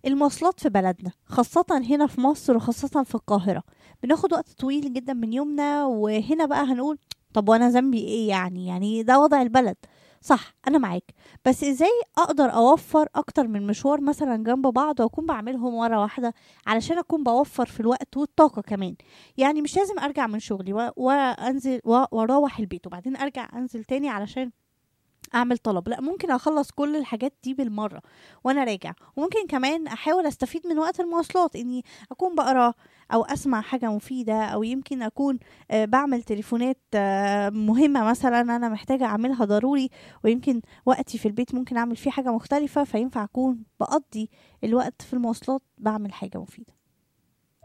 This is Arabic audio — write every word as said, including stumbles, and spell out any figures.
المواصلات في بلدنا خاصة هنا في مصر وخاصة في القاهرة بناخد وقت طويل جدا من يومنا، وهنا بقى هنقول طب وانا ذنبي ايه؟ يعني يعني ده وضع البلد. صح، انا معاك. بس ازاي اقدر اوفر اكتر من مشوار مثلا جنب بعض واكون بعملهم مرة واحدة علشان اكون بوفر في الوقت والطاقة كمان؟ يعني مش لازم ارجع من شغلي و- وانزل و- واروح البيت وبعدين ارجع انزل تاني علشان اعمل طلب. لا، ممكن اخلص كل الحاجات دي بالمره وانا راجع. وممكن كمان احاول استفيد من وقت المواصلات اني اكون بقرا او اسمع حاجه مفيده، او يمكن اكون آه، بعمل تليفونات آه، مهمه مثلا انا محتاجه اعملها ضروري. ويمكن وقتي في البيت ممكن اعمل فيه حاجه مختلفه، فينفع اكون بقضي الوقت في المواصلات بعمل حاجه مفيده.